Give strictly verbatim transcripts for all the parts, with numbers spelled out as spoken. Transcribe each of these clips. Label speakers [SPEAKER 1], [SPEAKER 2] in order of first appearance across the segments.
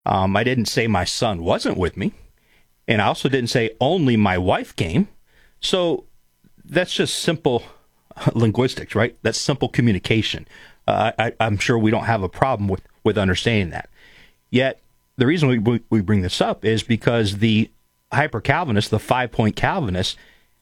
[SPEAKER 1] Um, I didn't say my son wasn't with me. And I also didn't say only my wife came. So that's just simple linguistics, right? That's simple communication. Uh, I, I'm sure we don't have a problem with, with understanding that. Yet, the reason we, we bring this up is because the hyper-Calvinist, the five-point Calvinist,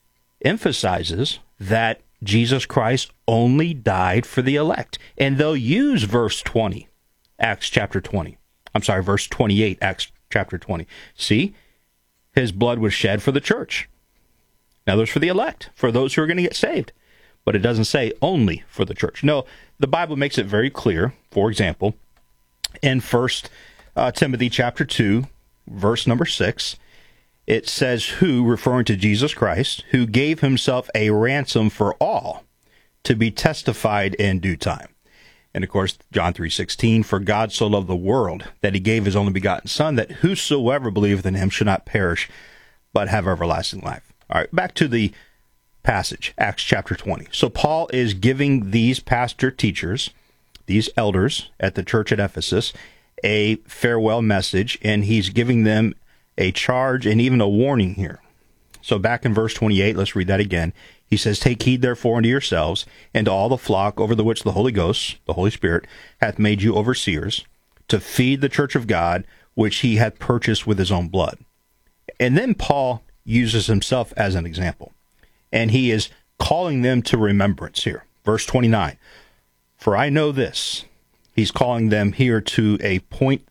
[SPEAKER 1] emphasizes that Jesus Christ only died for the elect. And they'll use verse twenty, Acts chapter twenty. I'm sorry, verse twenty-eight, Acts chapter twenty. See, his blood was shed for the church. Now, there's for the elect, for those who are going to get saved. But it doesn't say only for the church. No, the Bible makes it very clear. For example, in First uh, Timothy chapter two, verse number six, it says, who, referring to Jesus Christ, who gave himself a ransom for all to be testified in due time. And of course, John three sixteen, for God so loved the world that he gave his only begotten Son, that whosoever believeth in him should not perish, but have everlasting life. All right, back to the passage, Acts chapter twenty. So Paul is giving these pastor teachers, these elders at the church at Ephesus, a farewell message, and he's giving them a charge and even a warning here. So back in verse twenty-eight, let's read that again. He says, take heed therefore unto yourselves, and to all the flock over the which the Holy Ghost, the Holy Spirit, hath made you overseers, to feed the church of God, which he hath purchased with his own blood. And then Paul uses himself as an example. And he is calling them to remembrance here. Verse twenty-nine, for I know this. He's calling them here to a point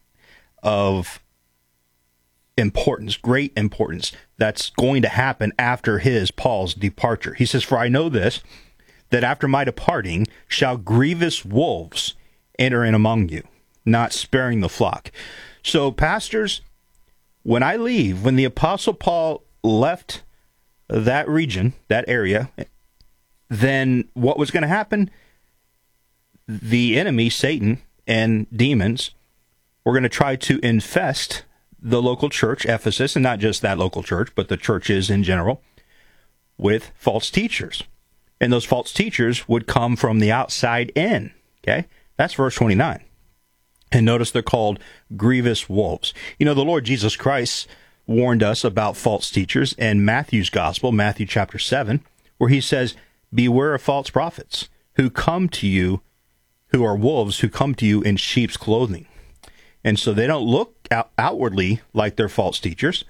[SPEAKER 1] of importance, great importance, that's going to happen after his, Paul's, departure. He says, for I know this, that after my departing shall grievous wolves enter in among you, not sparing the flock. So, pastors, when I leave, when the Apostle Paul left that region, that area, then what was going to happen? The enemy, Satan, and demons were going to try to infest the local church, Ephesus, and not just that local church, but the churches in general, with false teachers. And those false teachers would come from the outside in. Okay? That's verse twenty-nine. And notice they're called grievous wolves. You know, the Lord Jesus Christ warned us about false teachers in Matthew's gospel, Matthew chapter seven, where he says, beware of false prophets who come to you, who are wolves, who come to you in sheep's clothing. And so they don't look out outwardly like they're false teachers,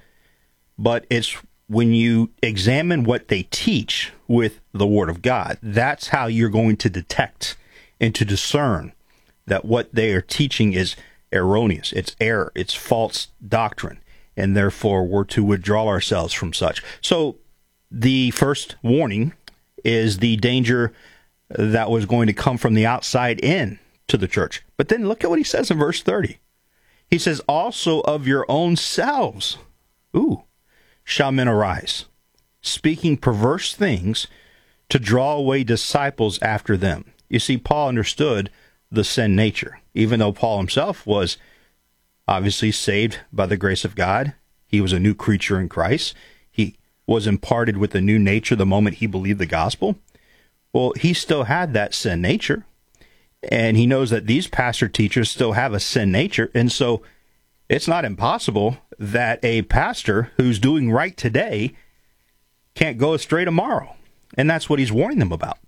[SPEAKER 1] but it's when you examine what they teach with the Word of God, that's how you're going to detect and to discern that what they are teaching is erroneous, it's error, it's false doctrine, and therefore we're to withdraw ourselves from such. So the first warning is the danger that was going to come from the outside in to the church. But then look at what he says in verse thirty. He says, also of your own selves, ooh, shall men arise, speaking perverse things to draw away disciples after them. You see, Paul understood the sin nature. Even though Paul himself was obviously saved by the grace of God, he was a new creature in Christ. He was imparted with a new nature the moment he believed the gospel. Well, he still had that sin nature. And he knows that these pastor teachers still have a sin nature. And so it's not impossible that a pastor who's doing right today can't go astray tomorrow. And that's what he's warning them about,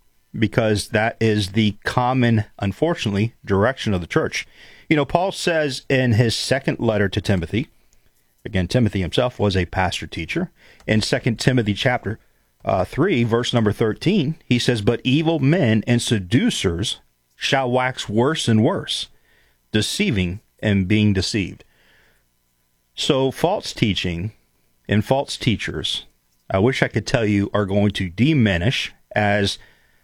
[SPEAKER 1] because that is the common, unfortunately, direction of the church. You know, Paul says in his second letter to Timothy, again, Timothy himself was a pastor teacher, in Second Timothy chapter uh, three, verse number thirteen, he says, but evil men and seducers shall wax worse and worse, deceiving and being deceived. So false teaching and false teachers, I wish I could tell you, are going to diminish as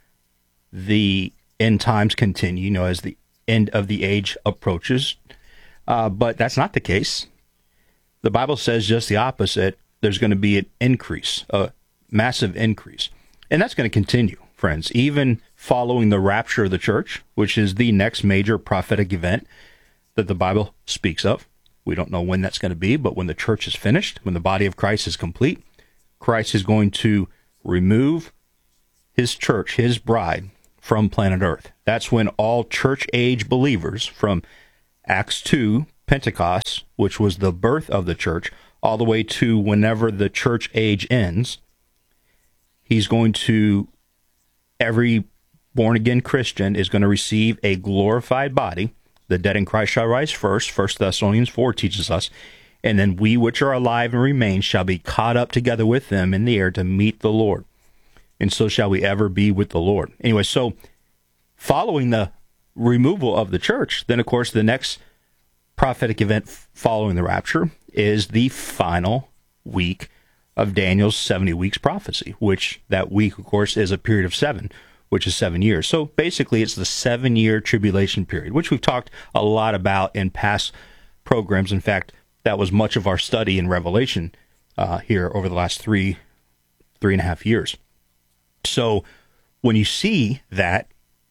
[SPEAKER 1] the end times continue, you know, as the end of the age approaches. Uh, but that's not the case. The Bible says just the opposite. There's going to be an increase, a massive increase. And that's going to continue, friends, even following the rapture of the church, which is the next major prophetic event that the Bible speaks of. We don't know when that's going to be, but when the church is finished, when the body of Christ is complete, Christ is going to remove his church, his bride, from planet Earth. That's when all church-age believers from Acts two, Pentecost, which was the birth of the church, all the way to whenever the church age ends, he's going to, every born-again Christian is going to receive a glorified body. The dead in Christ shall rise first, First Thessalonians four teaches us, and then we which are alive and remain shall be caught up together with them in the air to meet the Lord. And so shall we ever be with the Lord. Anyway, so following the removal of the church, then, of course, the next prophetic event following the rapture is the final week of Daniel's seventy weeks prophecy, which that week, of course, is a period of seven, which is seven years. So basically, it's the seven-year tribulation period, which we've talked a lot about in past programs. In fact, that was much of our study in Revelation uh, here over the last three, three and a half years. So when you see that,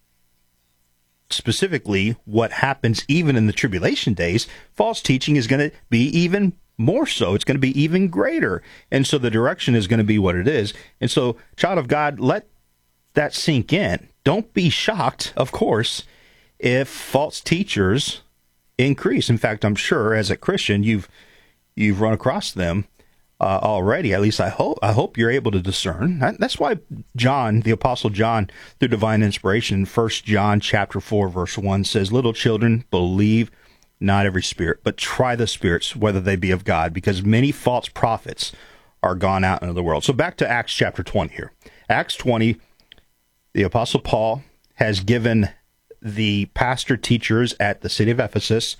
[SPEAKER 1] specifically what happens even in the tribulation days, false teaching is going to be even more so. It's going to be even greater. And so the direction is going to be what it is. And so, child of God, let that sink in. Don't be shocked, of course, if false teachers increase. In fact, I'm sure as a Christian, you've you've run across them uh, already. At least I hope I hope you're able to discern. That's why John, the Apostle John, through divine inspiration, First John chapter four, verse one says, "Little children, believe not every spirit, but try the spirits, whether they be of God, because many false prophets are gone out into the world." So back to Acts chapter twenty here. Acts twenty, the Apostle Paul has given the pastor teachers at the city of Ephesus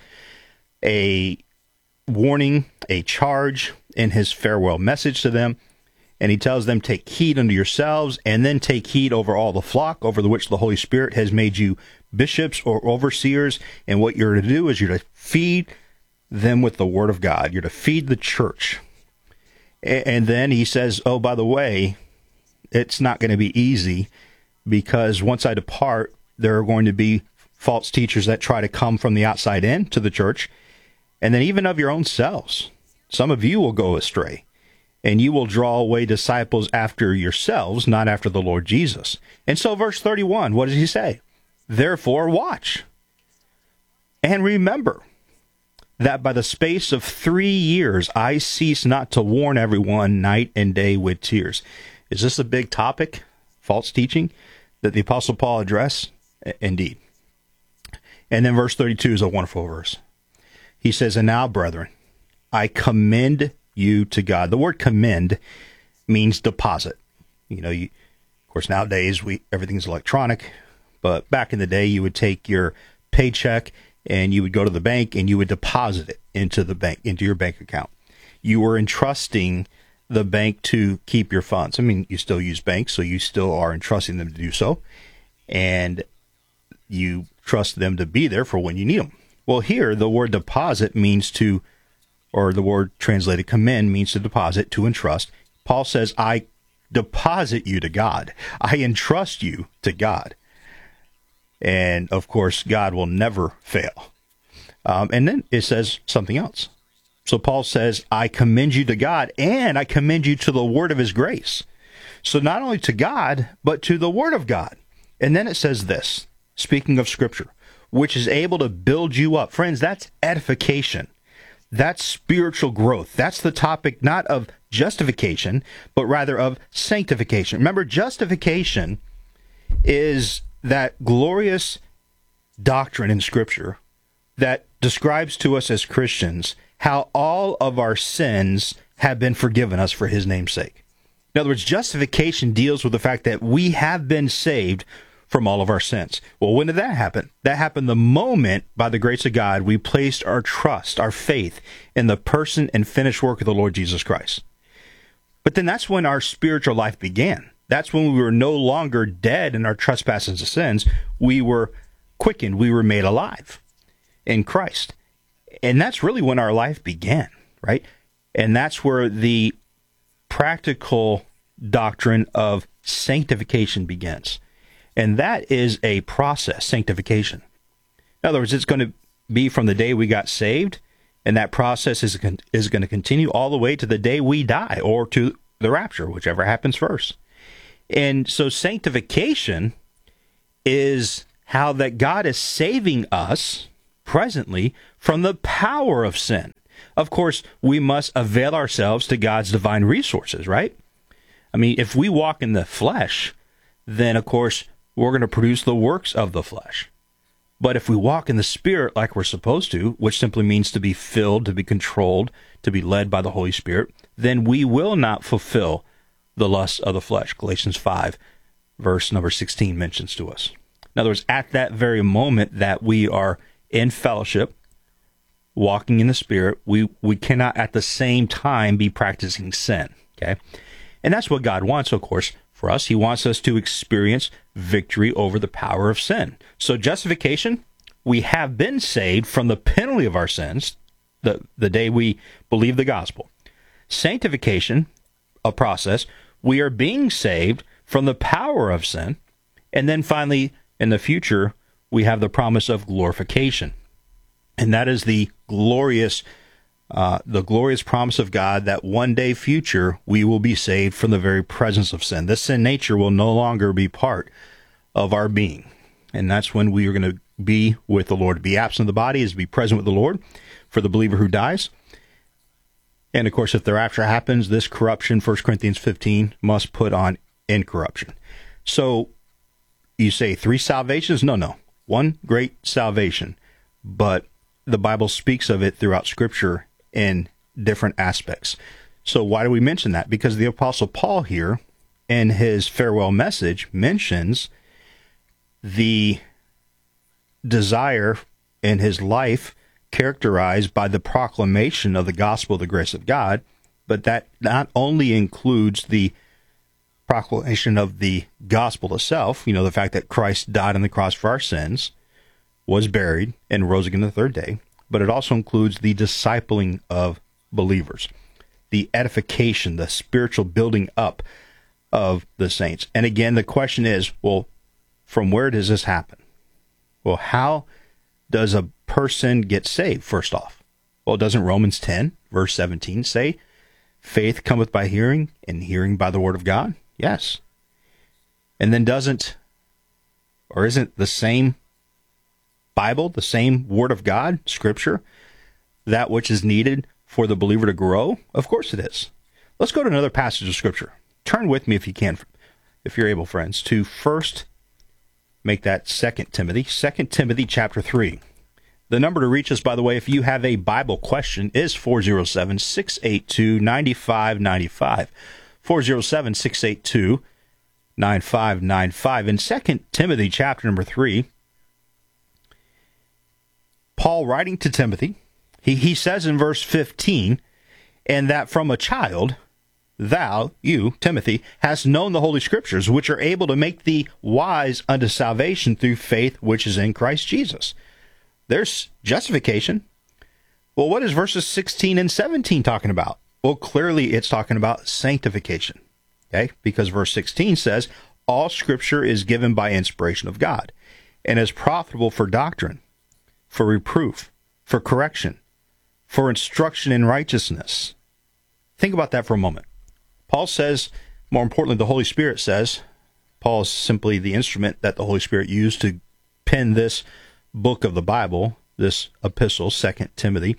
[SPEAKER 1] a warning, a charge in his farewell message to them. And he tells them, take heed unto yourselves, and then take heed over all the flock, over the which the Holy Spirit has made you bishops or overseers. And what you're to do is you're to feed them with the word of God. You're to feed the church. And then he says, oh, by the way, it's not going to be easy, because once I depart, there are going to be false teachers that try to come from the outside in to the church. And then even of your own selves, some of you will go astray, and you will draw away disciples after yourselves, not after the Lord Jesus. And so verse thirty-one, what does he say? Therefore watch, and remember that by the space of three years I cease not to warn everyone night and day with tears. Is this a big topic, false teaching, that the Apostle Paul addressed? Indeed. And then verse thirty-two is a wonderful verse. He says, and now, brethren, I commend you to God. The word commend means deposit. You know, you, of course, nowadays we everything's electronic, but back in the day, you would take your paycheck and you would go to the bank and you would deposit it into the bank, into your bank account. You were entrusting the bank to keep your funds. I mean, you still use banks, so you still are entrusting them to do so, and you trust them to be there for when you need them. Well, here, the word deposit means to, or the word translated commend means to deposit, to entrust. Paul says, I deposit you to God. I entrust you to God. And, of course, God will never fail. Um, and then it says something else. So Paul says, I commend you to God, and I commend you to the word of his grace. So not only to God, but to the word of God. And then it says this, speaking of Scripture, which is able to build you up. Friends, that's edification. That's spiritual growth. That's the topic not of justification, but rather of sanctification. Remember, justification is that glorious doctrine in Scripture that describes to us as Christians how all of our sins have been forgiven us for his name's sake. In other words, justification deals with the fact that we have been saved from all of our sins. Well, when did that happen? That happened the moment, by the grace of God, we placed our trust, our faith in the person and finished work of the Lord Jesus Christ. But then that's when our spiritual life began. That's when we were no longer dead in our trespasses and sins. We were quickened. We were made alive in Christ. And that's really when our life began, right? And that's where the practical doctrine of sanctification begins. And that is a process, sanctification. In other words, it's going to be from the day we got saved, and that process is, is going to continue all the way to the day we die, or to the rapture, whichever happens first. And so sanctification is how that God is saving us presently from the power of sin. Of course, we must avail ourselves to God's divine resources, right? I mean, if we walk in the flesh, then, of course, we're going to produce the works of the flesh. But if we walk in the Spirit like we're supposed to, which simply means to be filled, to be controlled, to be led by the Holy Spirit, then we will not fulfill the lusts of the flesh. Galatians five, verse number sixteen mentions to us. In other words, at that very moment that we are in fellowship, walking in the Spirit, we, we cannot at the same time be practicing sin, okay? And that's what God wants, of course, for us. He wants us to experience victory over the power of sin. So justification, we have been saved from the penalty of our sins the, the day we believe the gospel. Sanctification, a process, we are being saved from the power of sin. And then finally, in the future, we have the promise of glorification. And that is the glorious uh, the glorious promise of God that one day future we will be saved from the very presence of sin. This sin nature will no longer be part of our being. And that's when we are going to be with the Lord. To be absent of the body is to be present with the Lord for the believer who dies. And of course, if thereafter happens, this corruption, First Corinthians fifteen, must put on incorruption. So you say three salvations? No, no. One great salvation. But the Bible speaks of it throughout Scripture in different aspects. So why do we mention that? Because the Apostle Paul here, in his farewell message, mentions the desire in his life characterized by the proclamation of the gospel of the grace of God, but that not only includes the proclamation of the gospel itself, you know, the fact that Christ died on the cross for our sins, was buried, and rose again the third day, but it also includes the discipling of believers, the edification, the spiritual building up of the saints. And again, the question is, well, from where does this happen? Well, how does a person get saved, first off? Well, doesn't Romans ten, verse seventeen say, faith cometh by hearing, and hearing by the word of God? Yes. And then doesn't, or isn't the same Bible, the same Word of God, Scripture, that which is needed for the believer to grow? Of course it is. Let's go to another passage of Scripture. Turn with me, if you can, if you're able, friends, to first make that Second Timothy, Second Timothy chapter three. The number to reach us, by the way, if you have a Bible question, is four oh seven, six eight two, nine five nine five. four oh seven, six eight two, nine five nine five. In Second Timothy chapter number three, Paul writing to Timothy, he, he says in verse fifteen, and that from a child, thou, you, Timothy, hast known the Holy Scriptures, which are able to make thee wise unto salvation through faith which is in Christ Jesus. There's justification. Well, what is verses sixteen and seventeen talking about? Well, clearly it's talking about sanctification, okay? Because verse sixteen says, all Scripture is given by inspiration of God, and is profitable for doctrine, for reproof, for correction, for instruction in righteousness. Think about that for a moment. Paul says, more importantly, the Holy Spirit says, Paul is simply the instrument that the Holy Spirit used to pen this book of the Bible, this epistle, Second Timothy.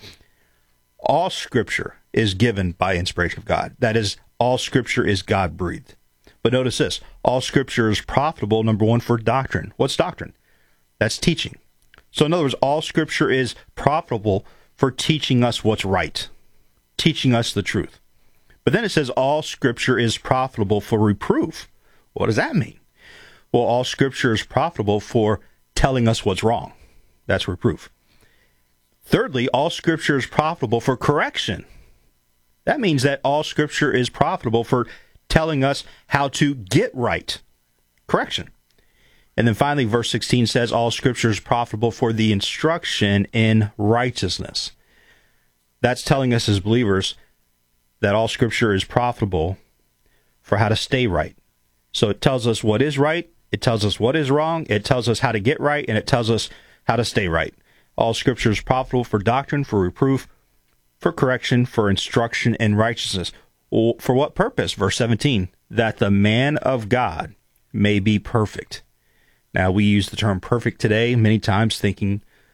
[SPEAKER 1] All Scripture is given by inspiration of God. That is, all Scripture is God-breathed. But notice this, all Scripture is profitable, number one, for doctrine. What's doctrine? That's teaching. So in other words, all Scripture is profitable for teaching us what's right, teaching us the truth. But then it says all Scripture is profitable for reproof. What does that mean? Well, all Scripture is profitable for telling us what's wrong. That's reproof. Thirdly, all Scripture is profitable for correction. That means that all Scripture is profitable for telling us how to get right. Correction. And then finally, verse sixteen says, all Scripture is profitable for the instruction in righteousness. That's telling us as believers that all Scripture is profitable for how to stay right. So it tells us what is right, it tells us what is wrong, it tells us how to get right, and it tells us how to stay right. All Scripture is profitable for doctrine, for reproof, for correction, for instruction in righteousness. Well, for what purpose? Verse seventeen, that the man of God may be perfect. Now, we use the term perfect today many times thinking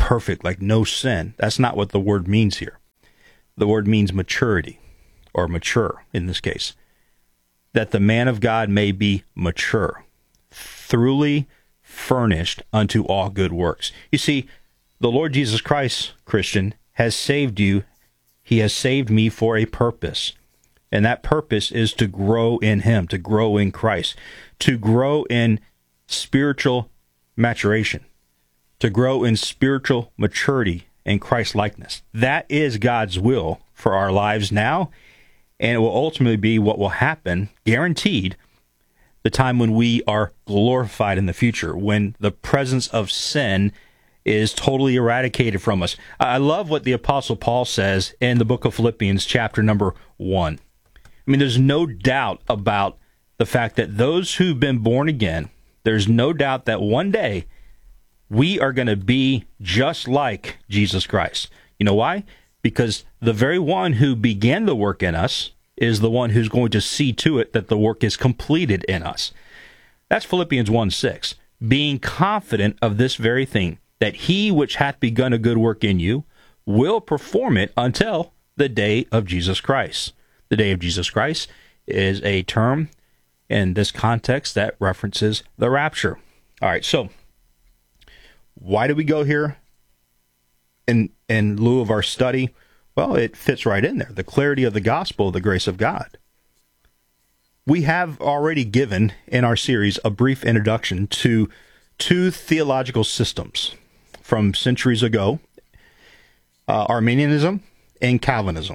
[SPEAKER 1] perfect, like no sin. That's not what the word means here. The word means maturity, or mature in this case. That the man of God may be mature, thoroughly furnished unto all good works. You see, the Lord Jesus Christ, Christian, has saved you. He has saved me for a purpose. And that purpose is to grow in him, to grow in Christ, to grow in spiritual maturation, to grow in spiritual maturity and Christ-likeness. That is God's will for our lives now, and it will ultimately be what will happen, guaranteed, the time when we are glorified in the future, when the presence of sin is totally eradicated from us. I love what the Apostle Paul says in the book of Philippians, chapter number one. I mean, there's no doubt about the fact that those who've been born again, there's no doubt that one day we are going to be just like Jesus Christ. You know why? Because the very one who began the work in us is the one who's going to see to it that the work is completed in us. That's Philippians one six. Being confident of this very thing, that he which hath begun a good work in you will perform it until the day of Jesus Christ. The day of Jesus Christ is a term in this context that references the rapture. All right, so why do we go here in in lieu of our study? Well, it fits right in there. The clarity of the gospel, the grace of God. We have already given in our series a brief introduction to two theological systems from centuries ago, uh, Arminianism and Calvinism.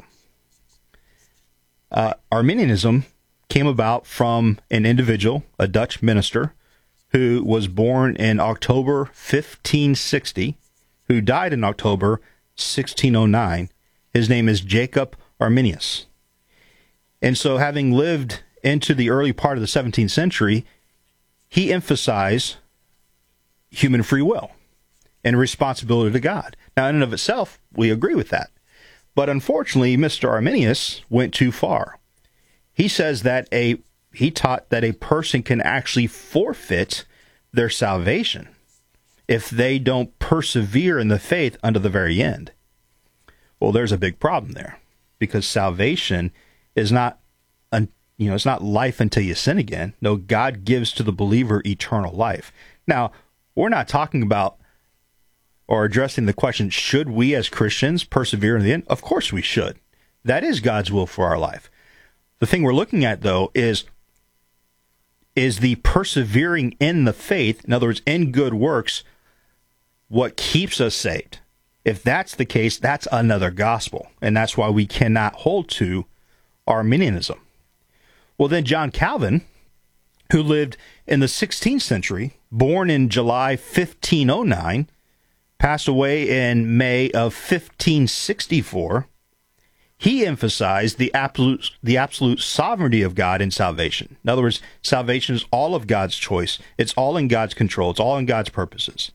[SPEAKER 1] Uh, Arminianism came about from an individual, a Dutch minister, who was born in October fifteen sixty, who died in October sixteen oh nine. His name is Jacob Arminius. And so having lived into the early part of the seventeenth century, he emphasized human free will and responsibility to God. Now, in and of itself, we agree with that. But unfortunately, Mister Arminius went too far. He says that a he taught that a person can actually forfeit their salvation if they don't persevere in the faith unto the very end. Well, there's a big problem there, because salvation is not, you know, it's not life until you sin again. No, God gives to the believer eternal life. Now, we're not talking about or addressing the question, should we as Christians persevere in the end? Of course we should. That is God's will for our life. The thing we're looking at, though, is, is the persevering in the faith, in other words, in good works, what keeps us saved. If that's the case, that's another gospel, and that's why we cannot hold to Arminianism. Well, then John Calvin, who lived in the sixteenth century, born in July fifteen oh nine, passed away in May of fifteen sixty-four, he emphasized the absolute, the absolute sovereignty of God in salvation. In other words, salvation is all of God's choice. It's all in God's control. It's all in God's purposes.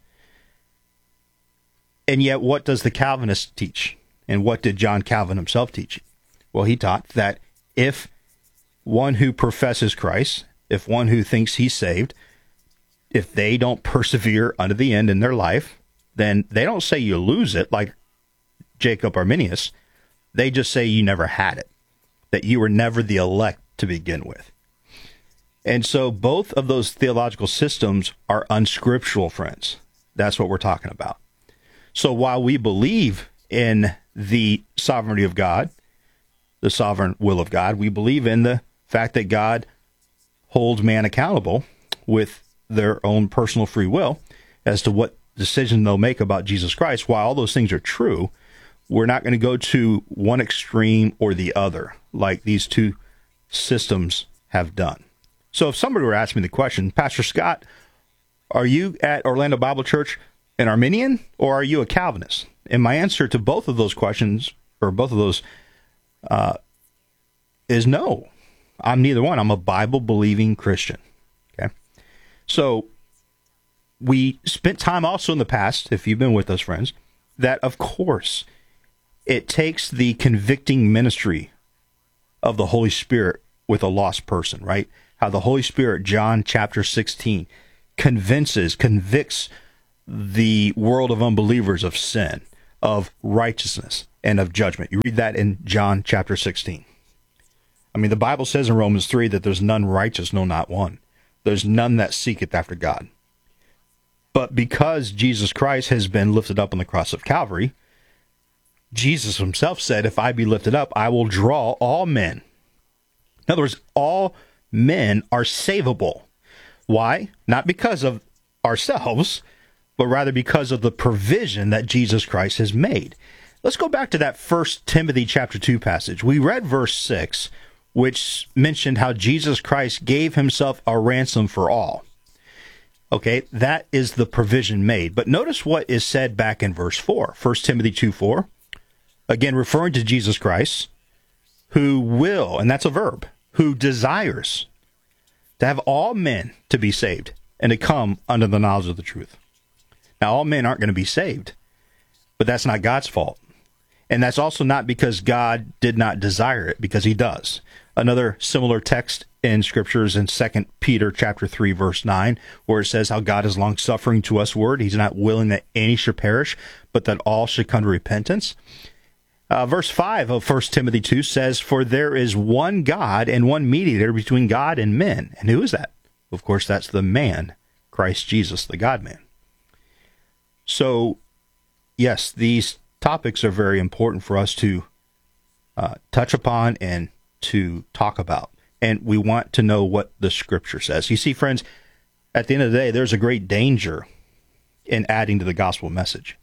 [SPEAKER 1] And yet, what does the Calvinist teach? And what did John Calvin himself teach? Well, he taught that if one who professes Christ, if one who thinks he's saved, if they don't persevere unto the end in their life, then they don't say you lose it like Jacob Arminius. They just say you never had it, that you were never the elect to begin with. And so both of those theological systems are unscriptural, friends. That's what we're talking about. So while we believe in the sovereignty of God, the sovereign will of God, we believe in the fact that God holds man accountable with their own personal free will as to what decision they'll make about Jesus Christ. While all those things are true, we're not going to go to one extreme or the other like these two systems have done. So if somebody were asking me the question, Pastor Scott, are you at Orlando Bible Church an Arminian or are you a Calvinist? And my answer to both of those questions, or both of those, uh, is no. I'm neither one. I'm a Bible-believing Christian. Okay, so we spent time also in the past, if you've been with us, friends, that of course it takes the convicting ministry of the Holy Spirit with a lost person, right? How the Holy Spirit, John chapter sixteen, convinces, convicts the world of unbelievers of sin, of righteousness, and of judgment. You read that in John chapter sixteen. I mean, the Bible says in Romans three that there's none righteous, no, not one. There's none that seeketh after God. But because Jesus Christ has been lifted up on the cross of Calvary, Jesus himself said, if I be lifted up, I will draw all men. In other words, all men are savable. Why? Not because of ourselves, but rather because of the provision that Jesus Christ has made. Let's go back to that First Timothy chapter two passage. We read verse six, which mentioned how Jesus Christ gave himself a ransom for all. Okay, that is the provision made. But notice what is said back in verse four, First Timothy two four, again referring to Jesus Christ, who will, and that's a verb, who desires to have all men to be saved and to come under the knowledge of the truth. Now, all men aren't going to be saved, but that's not God's fault. And that's also not because God did not desire it, because he does. Another similar text in Scriptures in Second Peter chapter three, verse nine, where it says how God is long-suffering to us word. He's not willing that any should perish, but that all should come to repentance. Uh, verse five of First Timothy two says, for there is one God and one mediator between God and men. And who is that? Of course, that's the man, Christ Jesus, the God-man. So, yes, these topics are very important for us to uh, touch upon and to talk about. And we want to know what the Scripture says. You see, friends, at the end of the day, there's a great danger in adding to the gospel message.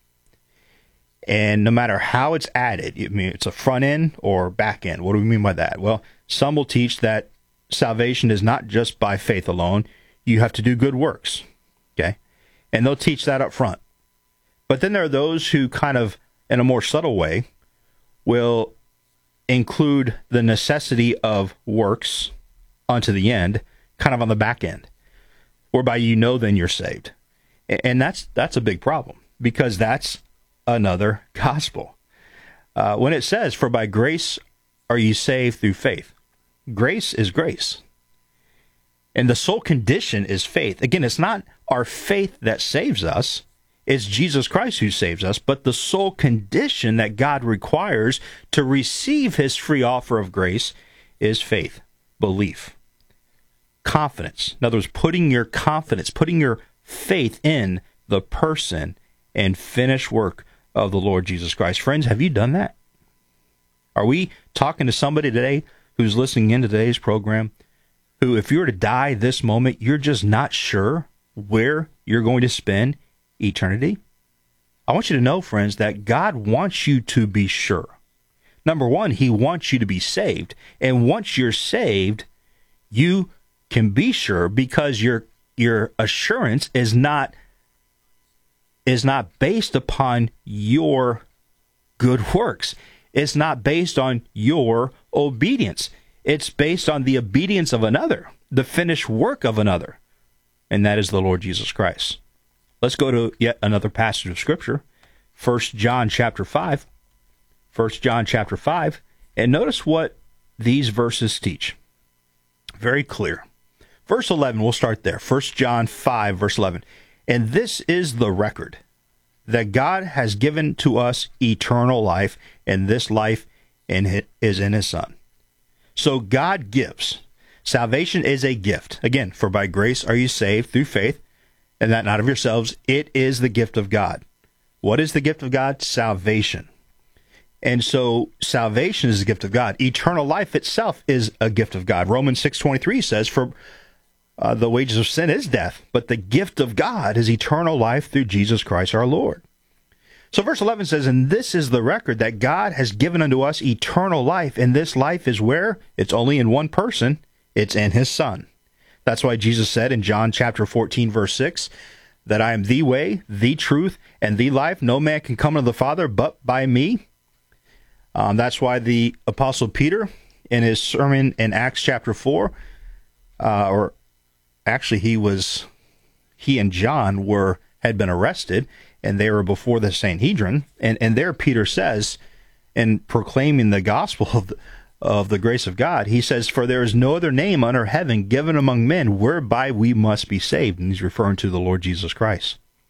[SPEAKER 1] And no matter how it's added, I mean, it's a front end or back end. What do we mean by that? Well, some will teach that salvation is not just by faith alone. You have to do good works, okay? And they'll teach that up front. But then there are those who kind of, in a more subtle way, will include the necessity of works unto the end, kind of on the back end, whereby you know then you're saved. And that's that's a big problem, because that's another gospel. Uh, when it says, for by grace are you saved through faith, grace is grace. And the sole condition is faith. Again, it's not our faith that saves us. It's Jesus Christ who saves us, but the sole condition that God requires to receive his free offer of grace is faith, belief, confidence. In other words, putting your confidence, putting your faith in the person and finished work of the Lord Jesus Christ. Friends, have you done that? Are we talking to somebody today who's listening in to today's program who, if you were to die this moment, you're just not sure where you're going to spend eternity? I want you to know, friends, that God wants you to be sure. Number one, he wants you to be saved. And once you're saved, you can be sure, because your your assurance is not is not based upon your good works. It's not based on your obedience. It's based on the obedience of another, the finished work of another, and that is the Lord Jesus Christ. Let's go to yet another passage of Scripture, First John chapter five. First John chapter five, and notice what these verses teach. Very clear. Verse eleven, we'll start there. First John five, verse eleven. And this is the record, that God has given to us eternal life, and this life in it is in his Son. So God gives. Salvation is a gift. Again, for by grace are you saved through faith, and that not of yourselves. It is the gift of God. What is the gift of God? Salvation. And so salvation is a gift of God. Eternal life itself is a gift of God. Romans six twenty-three says, for uh, the wages of sin is death, but the gift of God is eternal life through Jesus Christ our Lord. So verse eleven says, and this is the record, that God has given unto us eternal life, and this life is where? It's only in one person. It's in his Son. That's why Jesus said in John chapter fourteen, verse six, that I am the way, the truth, and the life. No man can come to the Father but by me. Um, that's why the Apostle Peter, in his sermon in Acts chapter four, uh, or actually he was, he and John were had been arrested, and they were before the Sanhedrin, and, and there Peter says, in proclaiming the gospel of the, of the grace of God, he says, for there is no other name under heaven given among men whereby we must be saved. And he's referring to the Lord Jesus Christ.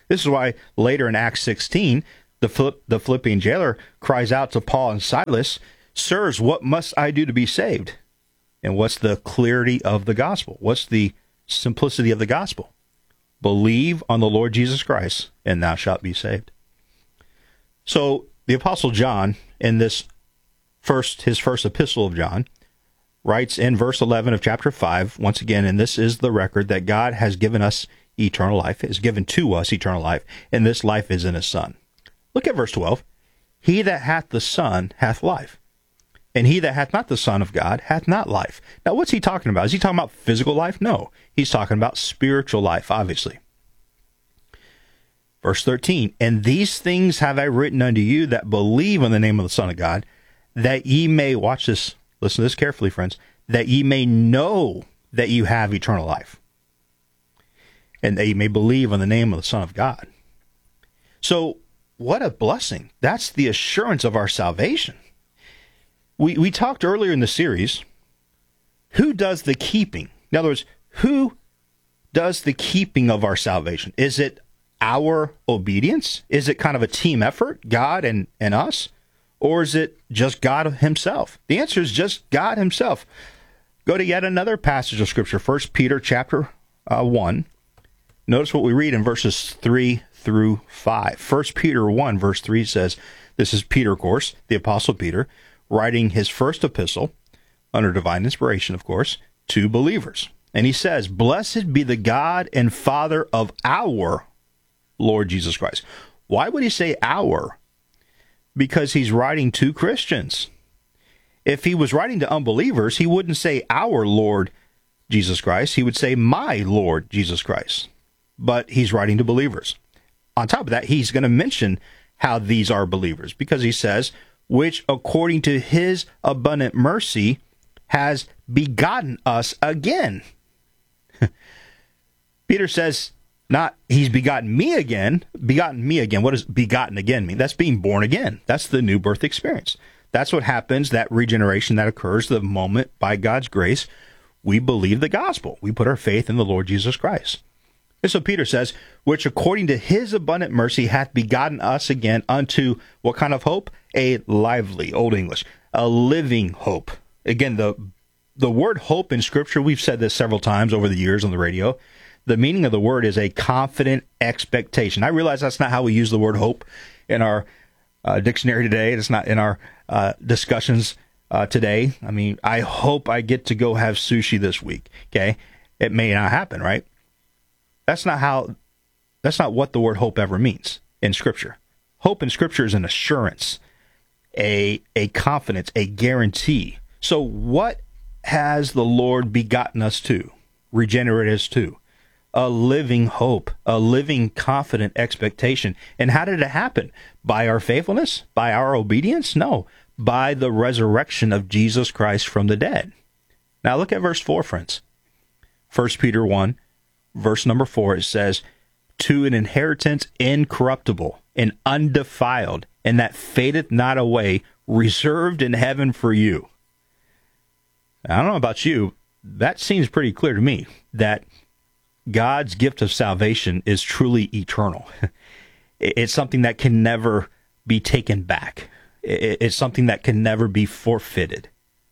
[SPEAKER 1] This is why later in Acts sixteen, the, Philipp, the Philippian jailer cries out to Paul and Silas, "Sirs, what must I do to be saved?" And what's the clarity of the gospel? What's the simplicity of the gospel? Believe on the Lord Jesus Christ, and thou shalt be saved. So the Apostle John, in this first, his first epistle of John, writes in verse eleven of chapter five, once again, and this is the record that God has given us eternal life, has given to us eternal life, and this life is in his Son. Look at verse twelve. He that hath the Son hath life, and he that hath not the Son of God hath not life. Now, what's he talking about? Is he talking about physical life? No. He's talking about spiritual life, obviously. Verse thirteen, and these things have I written unto you that believe on the name of the Son of God, that ye may, watch this, listen to this carefully, friends, that ye may know that you have eternal life, and that ye may believe on the name of the Son of God. So, what a blessing. That's the assurance of our salvation. We we talked earlier in the series, who does the keeping? In other words, who does the keeping of our salvation? Is it our obedience? Is it kind of a team effort, God and, and us? Or is it just God himself? The answer is just God himself. Go to yet another passage of Scripture, First Peter chapter uh, one. Notice what we read in verses three through five. First Peter one, verse three says, this is Peter, of course, the Apostle Peter, writing his first epistle, under divine inspiration, of course, to believers. And he says, "Blessed be the God and Father of our Lord Jesus Christ." Why would he say our? Because he's writing to Christians. If he was writing to unbelievers, he wouldn't say our Lord Jesus Christ. He would say my Lord Jesus Christ. But he's writing to believers. On top of that, he's going to mention how these are believers, because he says, which according to his abundant mercy has begotten us again. Peter says, not he's begotten me again, begotten me again. What does begotten again mean? That's being born again. That's the new birth experience. That's what happens, that regeneration that occurs the moment, by God's grace, we believe the gospel. We put our faith in the Lord Jesus Christ. And so Peter says, which according to his abundant mercy hath begotten us again unto what kind of hope? A lively, Old English, a living hope. Again, the the word hope in Scripture, we've said this several times over the years on the radio. The meaning of the word is a confident expectation. I realize that's not how we use the word hope in our uh, dictionary today. It's not in our uh, discussions uh, today. I mean, I hope I get to go have sushi this week. Okay, it may not happen, right? That's not how. That's not what the word hope ever means in Scripture. Hope in Scripture is an assurance, a a confidence, a guarantee. So, what has the Lord begotten us to, regenerated us to? A living hope, a living confident expectation. And how did it happen? By our faithfulness? By our obedience? No. By the resurrection of Jesus Christ from the dead. Now look at verse four, friends. First Peter one, verse number four, it says, to an inheritance incorruptible and undefiled, and that fadeth not away, reserved in heaven for you. I don't know about you, that seems pretty clear to me, that God's gift of salvation is truly eternal. It's something that can never be taken back. It's something that can never be forfeited.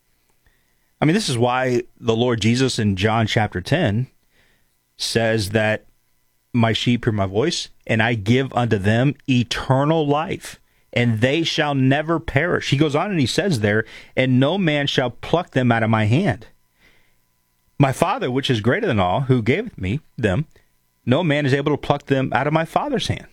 [SPEAKER 1] I mean, this is why the Lord Jesus in John chapter ten says that my sheep hear my voice, and I give unto them eternal life, and they shall never perish. He goes on and he says there, and no man shall pluck them out of my hand. My Father, which is greater than all, who gave me them, no man is able to pluck them out of my Father's hand.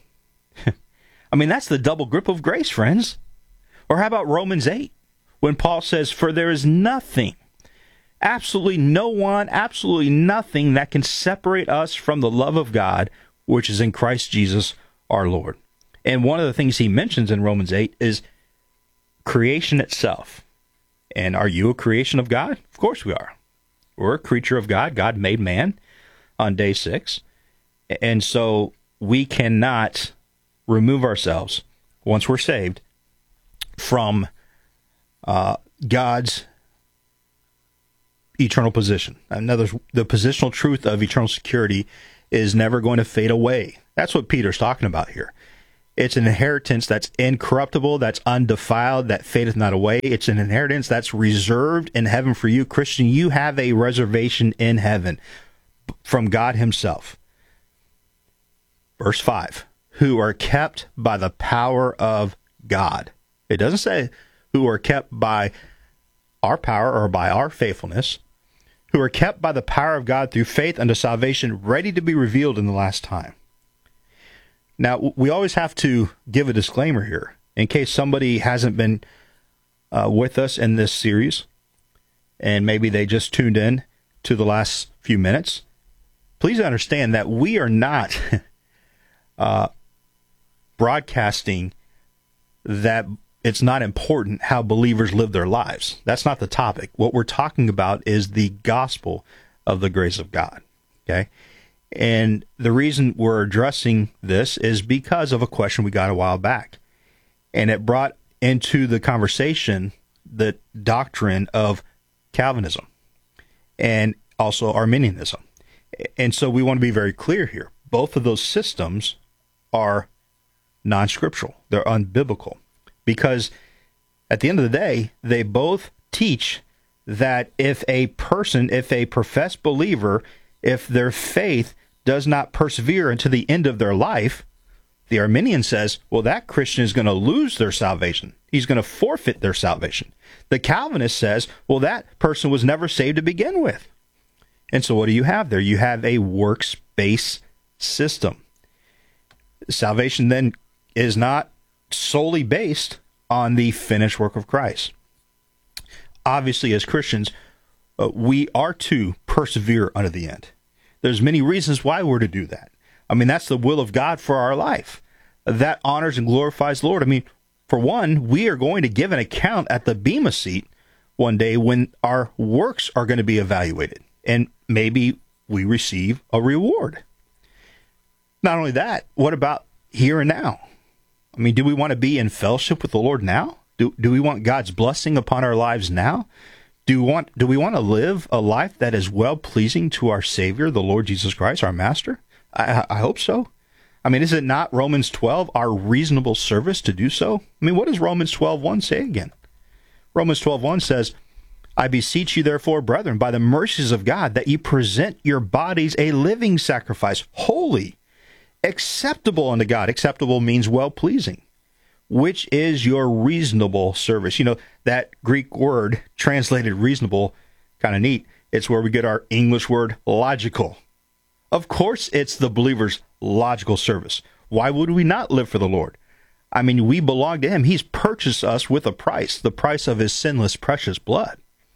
[SPEAKER 1] I mean, that's the double grip of grace, friends. Or how about Romans eight, when Paul says, for there is nothing, absolutely no one, absolutely nothing that can separate us from the love of God, which is in Christ Jesus our Lord. And one of the things he mentions in Romans eight is creation itself. And are you a creation of God? Of course we are. We're a creature of God. God made man on day six. And so we cannot remove ourselves, once we're saved, from uh, God's eternal position. In other words, the positional truth of eternal security is never going to fade away. That's what Peter's talking about here. It's an inheritance that's incorruptible, that's undefiled, that fadeth not away. It's an inheritance that's reserved in heaven for you. Christian, you have a reservation in heaven from God himself. Verse five, who are kept by the power of God. It doesn't say who are kept by our power or by our faithfulness, who are kept by the power of God through faith unto salvation, ready to be revealed in the last time. Now, we always have to give a disclaimer here, in case somebody hasn't been uh, with us in this series, and maybe they just tuned in to the last few minutes. Please understand that we are not uh, broadcasting that it's not important how believers live their lives. That's not the topic. What we're talking about is the gospel of the grace of God, okay? And the reason we're addressing this is because of a question we got a while back. And it brought into the conversation the doctrine of Calvinism and also Arminianism. And so we want to be very clear here. Both of those systems are non-scriptural. They're unbiblical. Because at the end of the day, they both teach that if a person, if a professed believer, if their faith does not persevere unto the end of their life, the Arminian says, well, that Christian is going to lose their salvation. He's going to forfeit their salvation. The Calvinist says, well, that person was never saved to begin with. And so what do you have there? You have a works-based system. Salvation then is not solely based on the finished work of Christ. Obviously, as Christians, uh, we are to persevere unto the end. There's many reasons why we're to do that. I mean, that's the will of God for our life. That honors and glorifies the Lord. I mean, for one, we are going to give an account at the Bema seat one day when our works are going to be evaluated, and maybe we receive a reward. Not only that, what about here and now? I mean, do we want to be in fellowship with the Lord now? Do, do we want God's blessing upon our lives now? Do we want do we want to live a life that is well-pleasing to our Savior, the Lord Jesus Christ, our Master? I, I hope so. I mean, is it not Romans twelve, our reasonable service to do so? I mean, what does Romans twelve one say again? Romans twelve one says, I beseech you, therefore, brethren, by the mercies of God, that ye present your bodies a living sacrifice, holy, acceptable unto God. Acceptable means well-pleasing, which is your reasonable service. You know, that Greek word translated reasonable, kind of neat. It's where we get our English word logical. Of course, it's the believer's logical service. Why would we not live for the Lord? I mean, we belong to him. He's purchased us with a price, the price of his sinless, precious blood.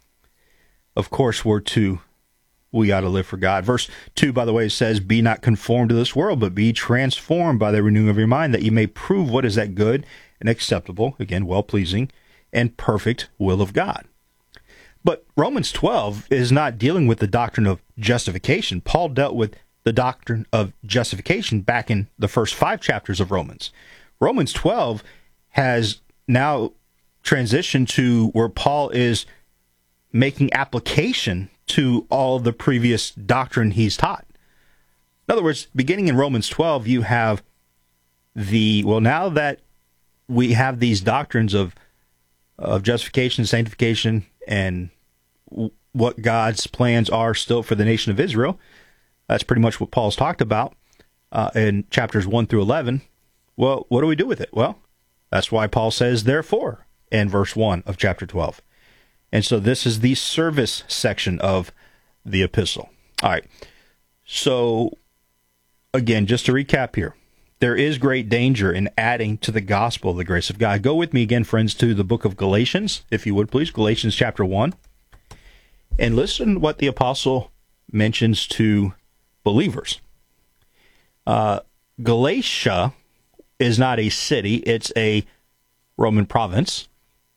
[SPEAKER 1] Of course, we're to, we ought to live for God. Verse two, by the way, says, be not conformed to this world, but be transformed by the renewing of your mind, that you may prove what is that good and acceptable, again, well-pleasing, and perfect will of God. But Romans twelve is not dealing with the doctrine of justification. Paul dealt with the doctrine of justification back in the first five chapters of Romans. Romans twelve has now transitioned to where Paul is making application to all the previous doctrine he's taught. In other words, beginning in Romans twelve, you have the, well, now that we have these doctrines of, of justification, sanctification, and w- what God's plans are still for the nation of Israel, that's pretty much what Paul's talked about uh, in chapters one through eleven. Well, what do we do with it? Well, that's why Paul says, therefore, in verse one of chapter twelve. And so this is the service section of the epistle. All right. So, again, just to recap here, there is great danger in adding to the gospel of the grace of God. Go with me again, friends, to the book of Galatians, if you would, please. Galatians chapter one. And listen to what the apostle mentions to believers. Uh, Galatia is not a city. It's a Roman province.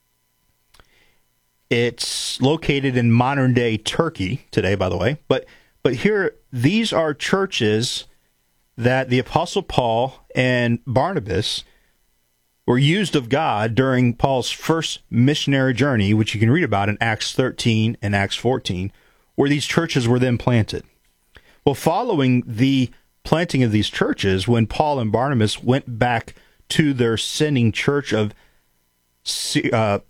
[SPEAKER 1] It's located in modern-day Turkey today, by the way. But but here, these are churches that the Apostle Paul and Barnabas were used of God during Paul's first missionary journey, which you can read about in Acts thirteen and Acts fourteen, where these churches were then planted. Well, following the planting of these churches, when Paul and Barnabas went back to their sinning church of uh,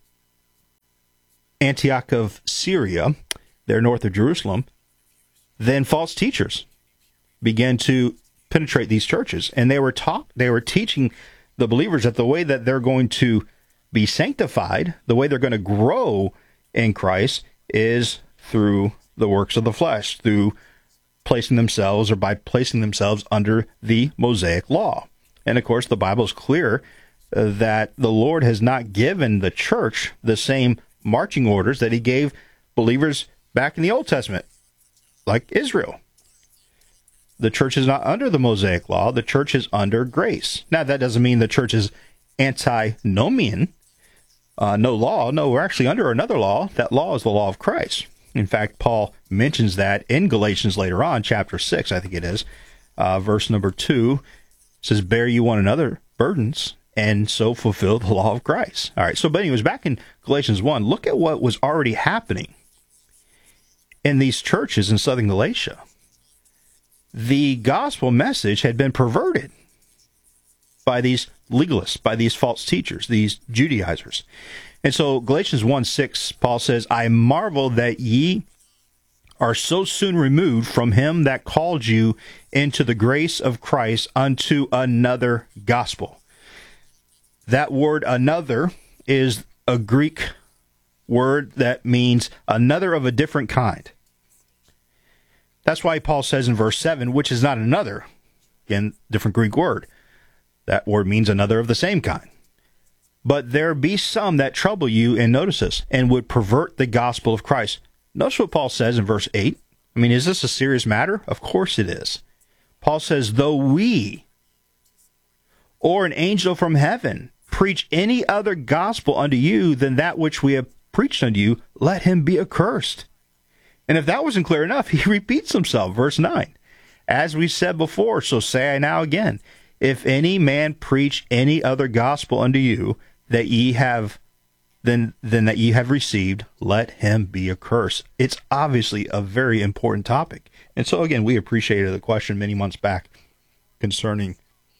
[SPEAKER 1] Antioch of Syria, there north of Jerusalem, then false teachers began to penetrate these churches, and they were taught, they were teaching the believers that the way that they're going to be sanctified, the way they're going to grow in Christ, is through the works of the flesh, through placing themselves or by placing themselves under the Mosaic law. And of course, the Bible is clear uh, that the Lord has not given the church the same marching orders that he gave believers back in the Old Testament, like Israel. The church is not under the Mosaic law. The church is under grace. Now, that doesn't mean the church is antinomian, uh, no law. No, we're actually under another law. That law is the law of Christ. In fact, Paul mentions that in Galatians later on, chapter six, I think it is, uh, verse number two, says, bear you one another burdens, and so fulfill the law of Christ. All right, so but anyways, back in Galatians one, look at what was already happening in these churches in southern Galatia. The gospel message had been perverted by these legalists, by these false teachers, these Judaizers. And so Galatians one six, Paul says, I marvel that ye are so soon removed from him that called you into the grace of Christ unto another gospel. That word another is a Greek word that means another of a different kind. That's why Paul says in verse seven, which is not another, again, different Greek word. That word means another of the same kind. But there be some that trouble you, and notice this, and would pervert the gospel of Christ. Notice what Paul says in verse eight. I mean, is this a serious matter? Of course it is. Paul says, though we or an angel from heaven preach any other gospel unto you than that which we have preached unto you, let him be accursed. And if that wasn't clear enough, he repeats himself, verse nine. As we said before, so say I now again, if any man preach any other gospel unto you that ye have, then, then that ye have received, let him be accursed. It's obviously a very important topic. And so again, we appreciated the question many months back concerning,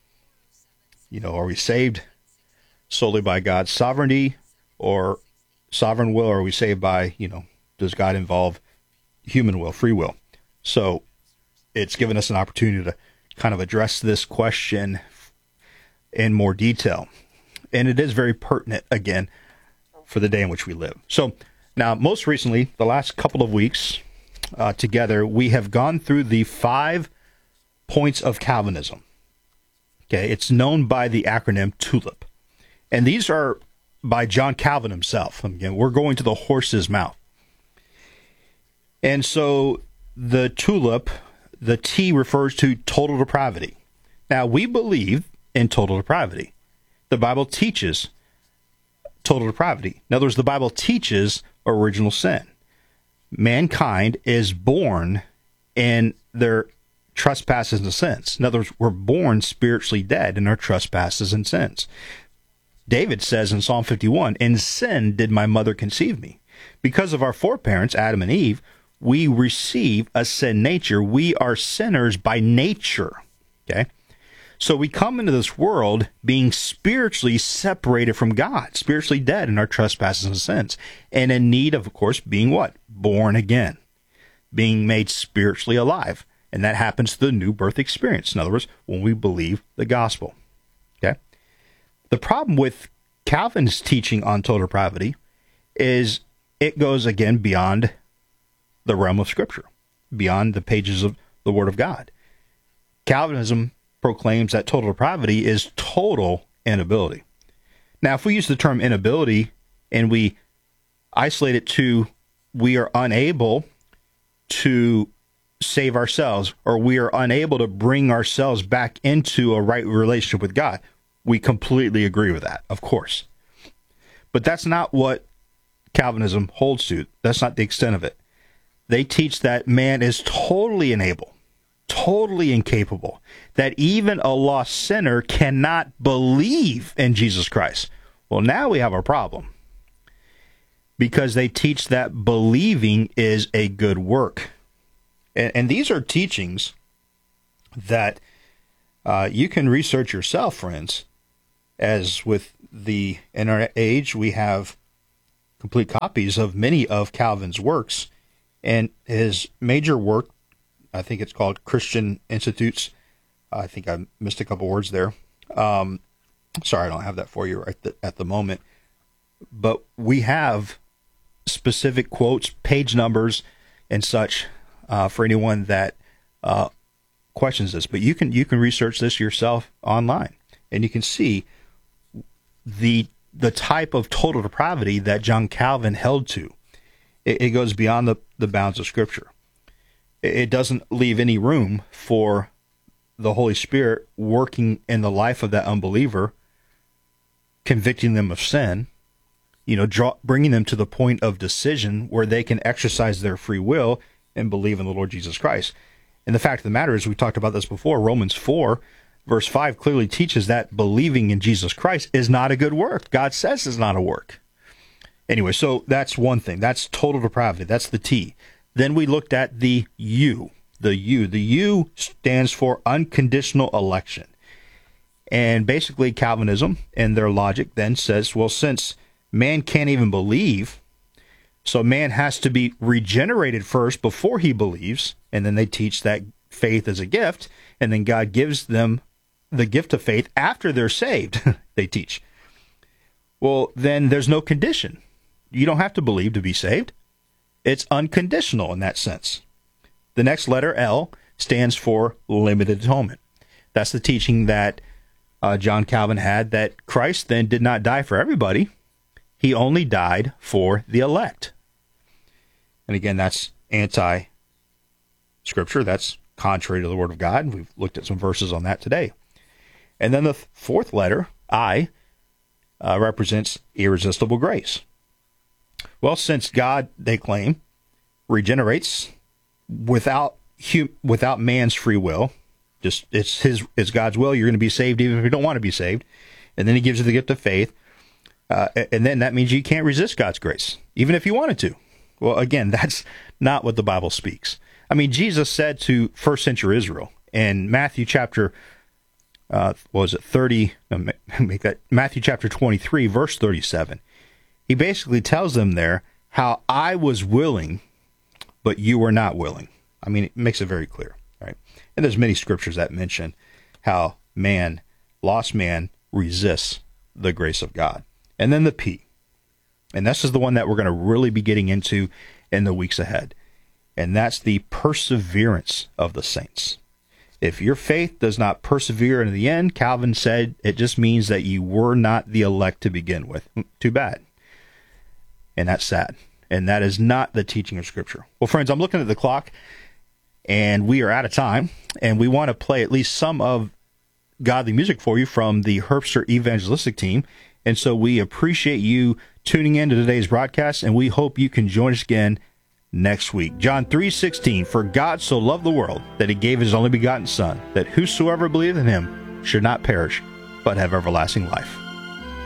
[SPEAKER 1] you know, are we saved solely by God's sovereignty or sovereign will, or are we saved by, you know, does God involve human will, free will? So it's given us an opportunity to kind of address this question in more detail. And it is very pertinent, again, for the day in which we live. So now, most recently, the last couple of weeks uh, together, we have gone through the five points of Calvinism. Okay, it's known by the acronym TULIP. And these are by John Calvin himself. Again, we're going to the horse's mouth. And so the TULIP, the T refers to total depravity. Now, we believe in total depravity. The Bible teaches total depravity. In other words, the Bible teaches original sin. Mankind is born in their trespasses and sins. In other words, we're born spiritually dead in our trespasses and sins. David says in Psalm fifty-one, in sin did my mother conceive me. Because of our foreparents, Adam and Eve, we receive a sin nature. We are sinners by nature. Okay? So we come into this world being spiritually separated from God, spiritually dead in our trespasses and sins, and in need of, of course, being what? Born again, being made spiritually alive. And that happens through the new birth experience. In other words, when we believe the gospel. Okay? The problem with Calvin's teaching on total depravity is it goes, again, beyond the realm of Scripture, beyond the pages of the Word of God. Calvinism proclaims that total depravity is total inability. Now, if we use the term inability and we isolate it to we are unable to save ourselves, or we are unable to bring ourselves back into a right relationship with God, we completely agree with that, of course. But that's not what Calvinism holds to. That's not the extent of it. They teach that man is totally unable, totally incapable, that even a lost sinner cannot believe in Jesus Christ. Well, now we have a problem, because they teach that believing is a good work. And, and these are teachings that Uh, you can research yourself, friends. As with the internet age, we have complete copies of many of Calvin's works. And his major work, I think it's called Christian Institutes. I think I missed a couple words there. Um, sorry, I don't have that for you right th- at the moment. But we have specific quotes, page numbers, and such uh, for anyone that uh, questions this. But you can you can research this yourself online, and you can see the the type of total depravity that John Calvin held to. It, it goes beyond the, the bounds of Scripture. It, it doesn't leave any room for the Holy Spirit working in the life of that unbeliever, convicting them of sin, you know, draw, bringing them to the point of decision where they can exercise their free will and believe in the Lord Jesus Christ. And the fact of the matter is, we talked about this before, Romans four, verse five clearly teaches that believing in Jesus Christ is not a good work. God says it's not a work. Anyway, so that's one thing. That's total depravity. That's the T. Then we looked at the U. The U. The U stands for unconditional election. And basically Calvinism and their logic then says, well, since man can't even believe, so man has to be regenerated first before he believes, and then they teach that faith is a gift, and then God gives them the gift of faith after they're saved, they teach. Well, then there's no condition. You don't have to believe to be saved. It's unconditional in that sense. The next letter, L, stands for limited atonement. That's the teaching that uh, John Calvin had, that Christ then did not die for everybody. He only died for the elect. And again, that's anti-Scripture. That's contrary to the Word of God. And we've looked at some verses on that today. And then the th- fourth letter, I, uh, represents irresistible grace. Well, since God, they claim, regenerates without hum- without man's free will, just it's his it's God's will. You're going to be saved even if you don't want to be saved, and then He gives you the gift of faith, uh, and then that means you can't resist God's grace, even if you wanted to. Well, again, that's not what the Bible speaks. I mean, Jesus said to first century Israel in Matthew chapter, uh, what was it, thirty? No, make that Matthew chapter twenty-three, verse thirty-seven. He basically tells them there how I was willing, but you were not willing. I mean, it makes it very clear, right? And there's many scriptures that mention how man, lost man, resists the grace of God. And then the P. And this is the one that we're going to really be getting into in the weeks ahead. And that's the perseverance of the saints. If your faith does not persevere in the end, Calvin said, it just means that you were not the elect to begin with. Too bad. And that's sad. And that is not the teaching of Scripture. Well, friends, I'm looking at the clock, and we are out of time. And we want to play at least some of godly music for you from the Herbster Evangelistic Team. And so we appreciate you tuning in to today's broadcast, and we hope you can join us again next week. John three sixteen, for God so loved the world that He gave His only begotten Son, that whosoever believeth in Him should not perish, but have everlasting life.